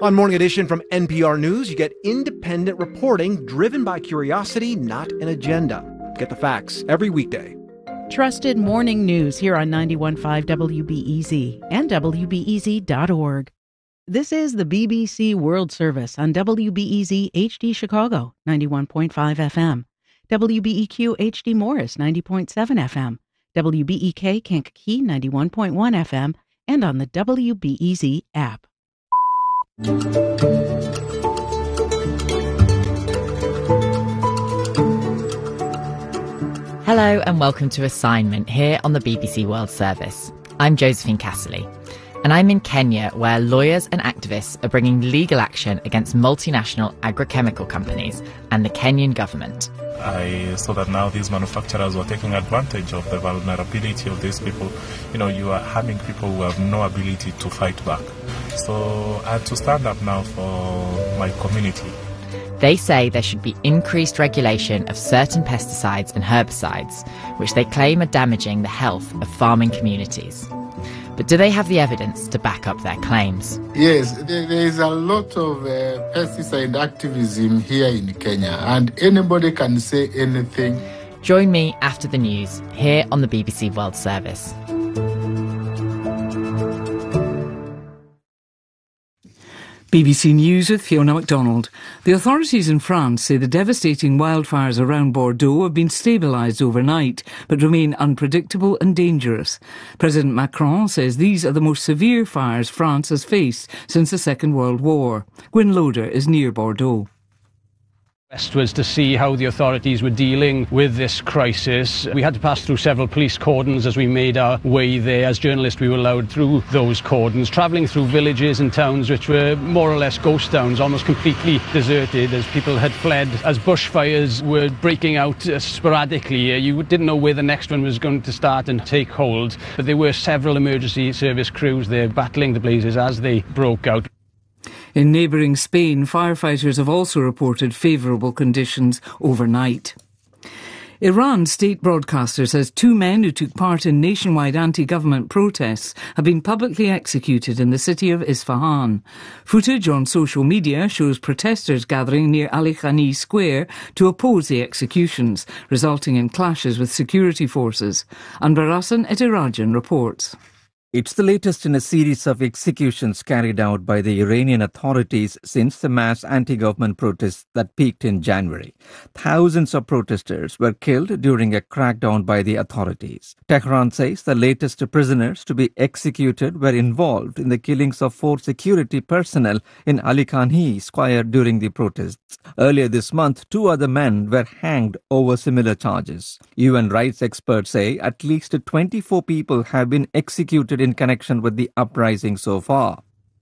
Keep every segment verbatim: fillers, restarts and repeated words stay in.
On Morning Edition from N P R News, you get independent reporting driven by curiosity, not an agenda. Get the facts every weekday. Trusted morning news here on ninety-one point five W B E Z and W B E Z dot org. This is the B B C World Service on W B E Z H D Chicago, ninety-one point five F M, W B E Q H D Morris, ninety point seven F M, W B E K Kankakee, ninety-one point one F M, and on the W B E Z app. Hello and welcome to Assignment here on the B B C World Service. I'm Josephine Casserly, and I'm in Kenya, where lawyers and activists are bringing legal action against multinational agrochemical companies and the Kenyan government. I saw that now these manufacturers were taking advantage of the vulnerability of these people. You know, you are harming people who have no ability to fight back. So I had to stand up now for my community. They say there should be increased regulation of certain pesticides and herbicides, which they claim are damaging the health of farming communities. But do they have the evidence to back up their claims? Yes, there is a lot of uh, pesticide activism here in Kenya, and anybody can say anything. Join me after the news here on the B B C World Service. B B C News with Fiona MacDonald. The authorities in France say the devastating wildfires around Bordeaux have been stabilised overnight, but remain unpredictable and dangerous. President Macron says these are the most severe fires France has faced since the Second World War. Gwyn Loader is near Bordeaux. Was to see how the authorities were dealing with this crisis. We had to pass through several police cordons as we made our way there. As journalists, we were allowed through those cordons, travelling through villages and towns which were more or less ghost towns, almost completely deserted as people had fled. As bushfires were breaking out uh, sporadically, uh, you didn't know where the next one was going to start and take hold. But there were several emergency service crews there battling the blazes as they broke out. In neighbouring Spain, firefighters have also reported favourable conditions overnight. Iran's state broadcaster says two men who took part in nationwide anti-government protests have been publicly executed in the city of Isfahan. Footage on social media shows protesters gathering near Ali Khani Square to oppose the executions, resulting in clashes with security forces. Anwar Hassan Etirajan reports. It's the latest in a series of executions carried out by the Iranian authorities since the mass anti-government protests that peaked in January. Thousands of protesters were killed during a crackdown by the authorities. Tehran says the latest prisoners to be executed were involved in the killings of four security personnel in Ali Khani Square during the protests. Earlier this month, two other men were hanged over similar charges. U N rights experts say at least twenty-four people have been executed in connection with the uprising so far.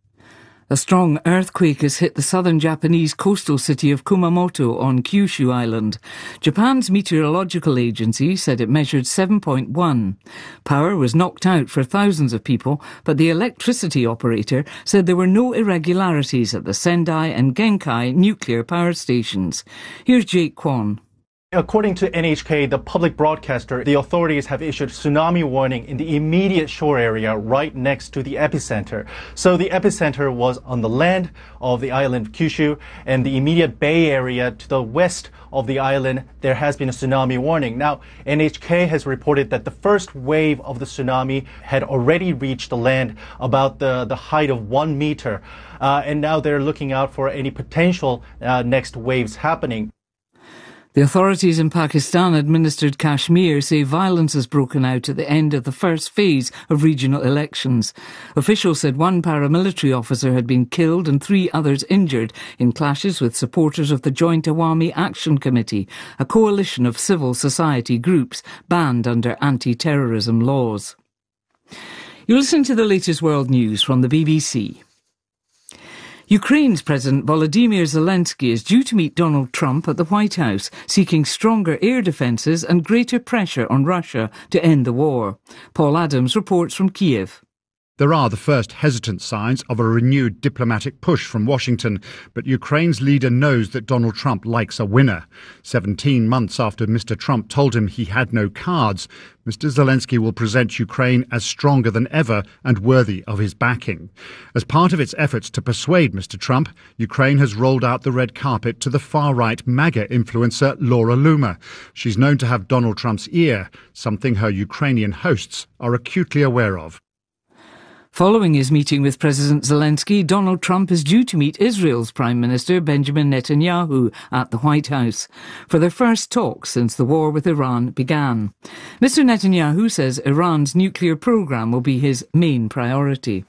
A strong earthquake has hit the southern Japanese coastal city of Kumamoto on Kyushu Island. Japan's meteorological agency said it measured seven point one. Power was knocked out for thousands of people, but the electricity operator said there were no irregularities at the Sendai and Genkai nuclear power stations. Here's Jake Kwon. According to N H K, the public broadcaster, the authorities have issued tsunami warning in the immediate shore area right next to the epicenter. So the epicenter was on the land of the island of Kyushu, and the immediate bay area to the west of the island, there has been a tsunami warning. Now, N H K has reported that the first wave of the tsunami had already reached the land about the, the height of one meter. Uh, and now they're looking out for any potential uh, next waves happening. The authorities in Pakistan-administered Kashmir say violence has broken out at the end of the first phase of regional elections. Officials said one paramilitary officer had been killed and three others injured in clashes with supporters of the Joint Awami Action Committee, a coalition of civil society groups banned under anti-terrorism laws. You're listening to the latest world news from the B B C. Ukraine's President Volodymyr Zelensky is due to meet Donald Trump at the White House, seeking stronger air defences and greater pressure on Russia to end the war. Paul Adams reports from Kiev. There are the first hesitant signs of a renewed diplomatic push from Washington, but Ukraine's leader knows that Donald Trump likes a winner. Seventeen months after Mister Trump told him he had no cards, Mister Zelensky will present Ukraine as stronger than ever and worthy of his backing. As part of its efforts to persuade Mister Trump, Ukraine has rolled out the red carpet to the far-right MAGA influencer Laura Loomer. She's known to have Donald Trump's ear, something her Ukrainian hosts are acutely aware of. Following his meeting with President Zelensky, Donald Trump is due to meet Israel's Prime Minister Benjamin Netanyahu at the White House for their first talks since the war with Iran began. Mister Netanyahu says Iran's nuclear program will be his main priority.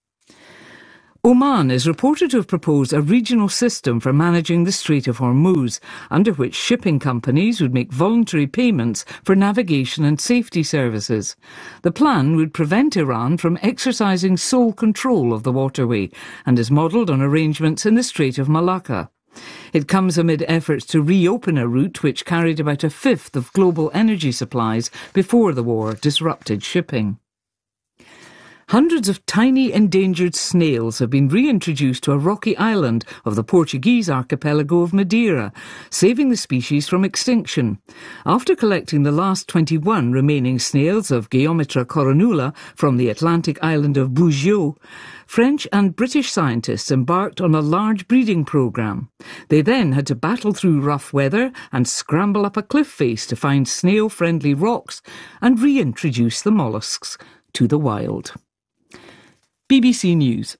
Oman is reported to have proposed a regional system for managing the Strait of Hormuz, under which shipping companies would make voluntary payments for navigation and safety services. The plan would prevent Iran from exercising sole control of the waterway and is modelled on arrangements in the Strait of Malacca. It comes amid efforts to reopen a route which carried about a fifth of global energy supplies before the war disrupted shipping. Hundreds of tiny endangered snails have been reintroduced to a rocky island of the Portuguese archipelago of Madeira, saving the species from extinction. After collecting the last twenty-one remaining snails of Geometra coronula from the Atlantic island of Búzios, French and British scientists embarked on a large breeding programme. They then had to battle through rough weather and scramble up a cliff face to find snail-friendly rocks and reintroduce the molluscs to the wild. B B C News.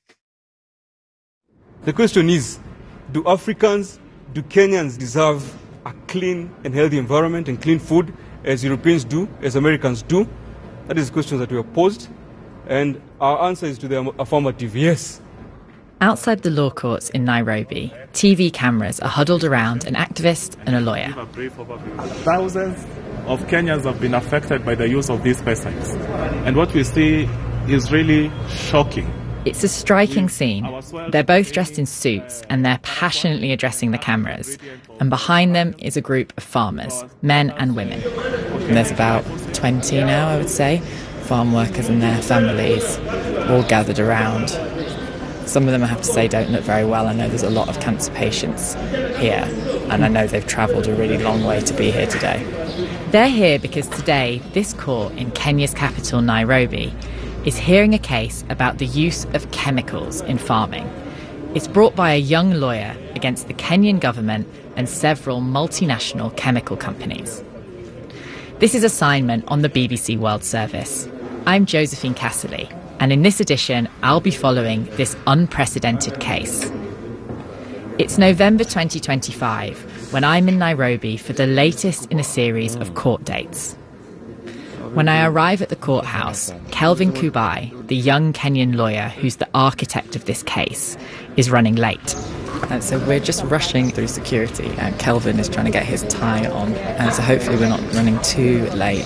The question is, do Africans, do Kenyans deserve a clean and healthy environment and clean food as Europeans do, as Americans do? That is the question that we have posed, and our answer is to the affirmative, yes. Outside the law courts in Nairobi, T V cameras are huddled around an activist and a lawyer. Thousands of Kenyans have been affected by the use of these pesticides, and what we see is really shocking. It's a striking scene. They're both dressed in suits and they're passionately addressing the cameras. And behind them is a group of farmers, men and women. And there's about twenty now, I would say, farm workers and their families all gathered around. Some of them, I have to say, don't look very well. I know there's a lot of cancer patients here, and I know they've travelled a really long way to be here today. They're here because today, this court in Kenya's capital, Nairobi, is hearing a case about the use of chemicals in farming. It's brought by a young lawyer against the Kenyan government and several multinational chemical companies. This is Assignment on the B B C World Service. I'm Josephine Casserly, and in this edition, I'll be following this unprecedented case. It's November twenty twenty-five, when I'm in Nairobi for the latest in a series of court dates. When I arrive at the courthouse, Kelvin Kubai, the young Kenyan lawyer who's the architect of this case, is running late. And so we're just rushing through security, and Kelvin is trying to get his tie on, and so hopefully we're not running too late.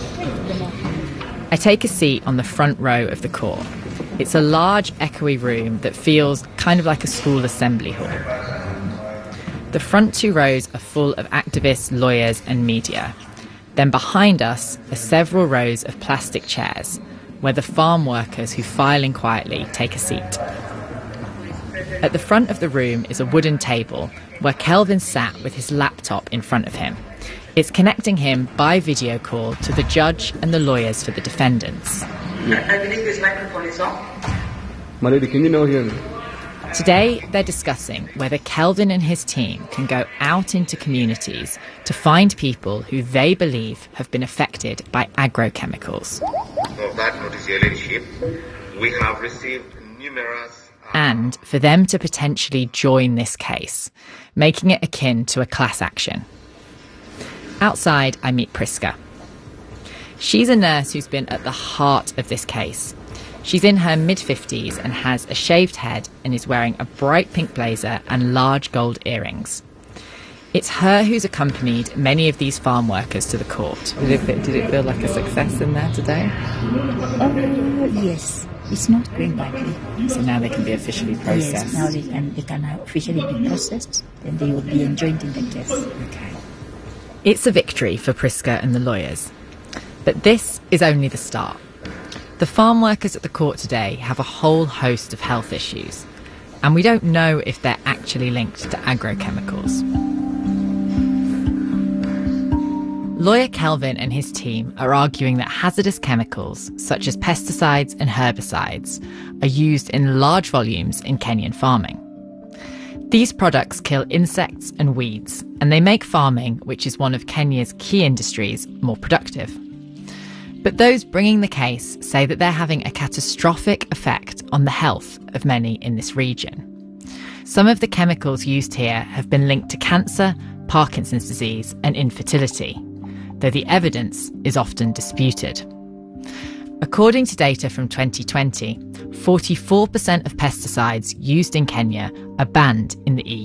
I take a seat on the front row of the court. It's a large, echoey room that feels kind of like a school assembly hall. The front two rows are full of activists, lawyers and media. Then behind us are several rows of plastic chairs, where the farm workers who file in quietly take a seat. At the front of the room is a wooden table, where Kelvin sat with his laptop in front of him. It's connecting him by video call to the judge and the lawyers for the defendants. I believe this microphone is on. My lady, can you now hear me? Today, they're discussing whether Kelvin and his team can go out into communities to find people who they believe have been affected by agrochemicals. Of that notice, your ladyship, we have received numerous... Uh... And for them to potentially join this case, making it akin to a class action. Outside, I meet Priska. She's a nurse who's been at the heart of this case. She's in her mid-fifties and has a shaved head and is wearing a bright pink blazer and large gold earrings. It's her who's accompanied many of these farm workers to the court. Did it, did it feel like a success in there today? Uh, yes. It's not going badly. So now they can be officially processed? Yes, now they can, they can officially be processed, then they will be enjoined in the case. Okay. It's a victory for Priska and the lawyers. But this is only the start. The farm workers at the court today have a whole host of health issues, and we don't know if they're actually linked to agrochemicals. Lawyer Kelvin and his team are arguing that hazardous chemicals, such as pesticides and herbicides, are used in large volumes in Kenyan farming. These products kill insects and weeds, and they make farming, which is one of Kenya's key industries, more productive. But those bringing the case say that they're having a catastrophic effect on the health of many in this region. Some of the chemicals used here have been linked to cancer, Parkinson's disease, and infertility, though the evidence is often disputed. According to data from twenty twenty, forty-four percent of pesticides used in Kenya are banned in the E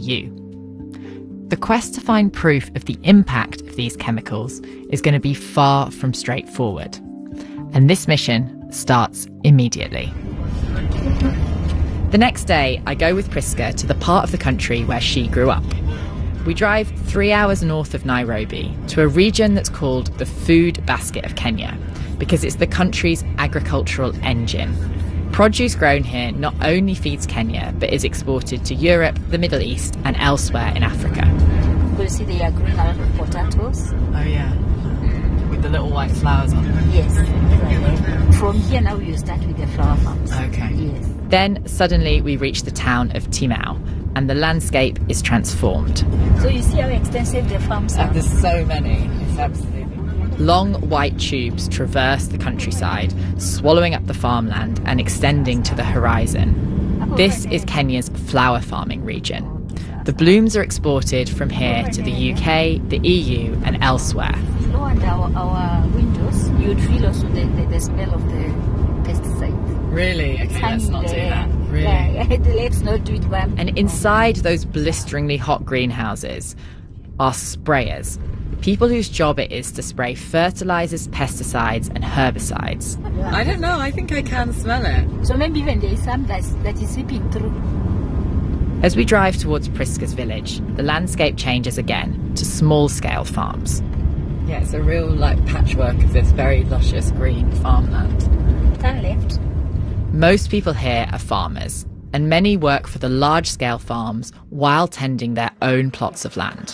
U. The quest to find proof of the impact of these chemicals is going to be far from straightforward. And this mission starts immediately. The next day, I go with Priska to the part of the country where she grew up. We drive three hours north of Nairobi to a region that's called the food basket of Kenya, because it's the country's agricultural engine. Produce grown here not only feeds Kenya, but is exported to Europe, the Middle East, and elsewhere in Africa. You see they are growing a lot of potatoes. Oh yeah, with the little white flowers on them. Yes. From here now you start with the flower farms. Okay. Yes. Then suddenly we reach the town of Timau, and the landscape is transformed. So you see how extensive the farms are? There's so many. It's absolutely. Long white tubes traverse the countryside, swallowing up the farmland and extending to the horizon. This is Kenya's flower farming region. The blooms are exported from here to the U K, the E U, and elsewhere. Low under our, our windows, you'd feel also the, the, the smell of the pesticide. Really? Okay, let's not do that. Really? Yeah, let's not do it. One. And inside those blisteringly hot greenhouses are sprayers. People whose job it is to spray fertilizers, pesticides, and herbicides. I don't know, I think I can smell it. So maybe even there is some that's, that is seeping through. As we drive towards Priska's village, the landscape changes again to small-scale farms. Yeah, it's a real like patchwork of this very luscious green farmland. Turn left. Most people here are farmers, and many work for the large-scale farms while tending their own plots of land.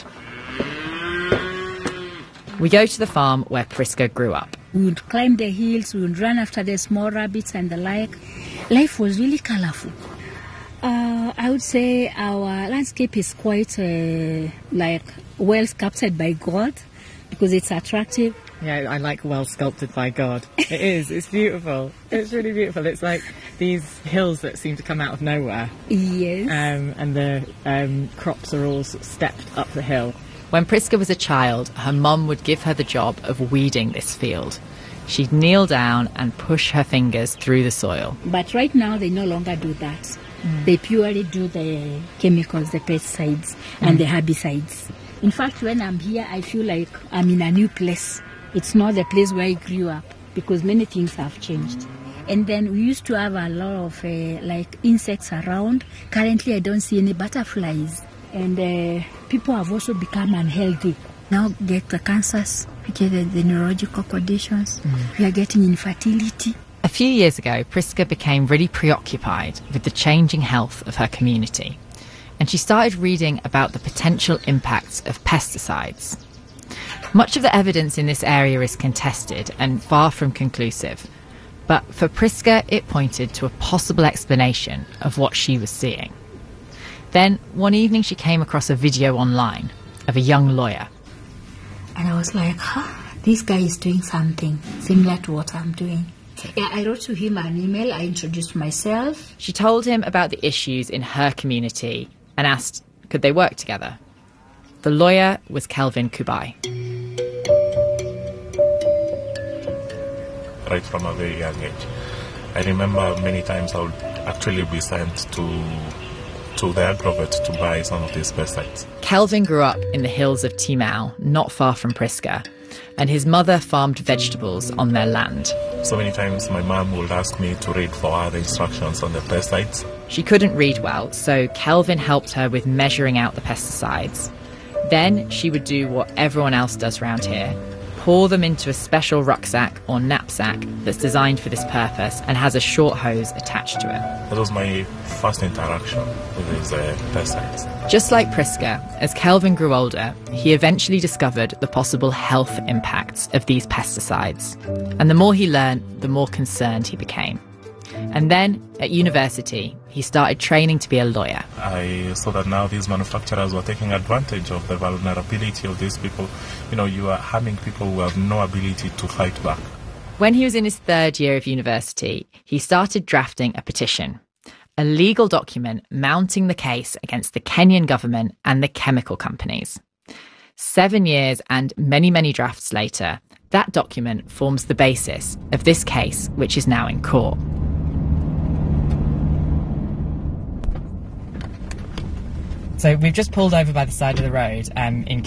We go to the farm where Priska grew up. We would climb the hills, we would run after the small rabbits and the like. Life was really colourful. Uh, I would say our landscape is quite uh, like well sculpted by God because it's attractive. Yeah, I like well sculpted by God. It is, it's beautiful. It's really beautiful. It's like these hills that seem to come out of nowhere. Yes. Um, and the um, crops are all sort of stepped up the hill. When Priska was a child, her mum would give her the job of weeding this field. She'd kneel down and push her fingers through the soil. But right now they no longer do that. Mm. They purely do the chemicals, the pesticides mm. and the herbicides. In fact, when I'm here, I feel like I'm in a new place. It's not the place where I grew up because many things have changed. And then we used to have a lot of uh, like insects around. Currently, I don't see any butterflies. And uh, people have also become unhealthy. Now get the cancers, we get the, the neurological conditions, mm. we are getting infertility. A few years ago, Priska became really preoccupied with the changing health of her community. And she started reading about the potential impacts of pesticides. Much of the evidence in this area is contested and far from conclusive. But for Priska, it pointed to a possible explanation of what she was seeing. Then, one evening she came across a video online of a young lawyer. And I was like, huh, this guy is doing something similar to what I'm doing. Yeah, I wrote to him an email, I introduced myself. She told him about the issues in her community and asked, could they work together? The lawyer was Kelvin Kubai. Right from a very young age. I remember many times I would actually be sent to to the agrovet to buy some of these pesticides. Kelvin grew up in the hills of Timau, not far from Priska, and his mother farmed vegetables on their land. So many times my mom would ask me to read for her the instructions on the pesticides. She couldn't read well, so Kelvin helped her with measuring out the pesticides. Then she would do what everyone else does around here, pour them into a special rucksack or knapsack that's designed for this purpose and has a short hose attached to it. That was my first interaction with these uh, pesticides. Just like Priska, as Kelvin grew older, he eventually discovered the possible health impacts of these pesticides. And the more he learned, the more concerned he became. And then, at university, he started training to be a lawyer. I saw that now these manufacturers were taking advantage of the vulnerability of these people. You know, you are harming people who have no ability to fight back. When he was in his third year of university, he started drafting a petition, a legal document mounting the case against the Kenyan government and the chemical companies. Seven years and many, many drafts later, that document forms the basis of this case, which is now in court. So we've just pulled over by the side of the road um, in